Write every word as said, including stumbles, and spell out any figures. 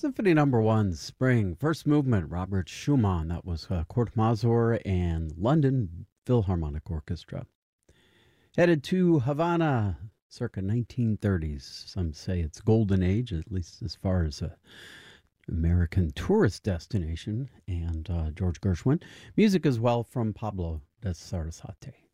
Symphony Number One, Spring, First Movement, Robert Schumann. That was uh, Kurt Masur and London Philharmonic Orchestra. Headed to Havana, circa nineteen thirties. Some say it's golden age, at least as far as a American tourist destination. And uh, George Gershwin. Music as well from Pablo de Sarasate.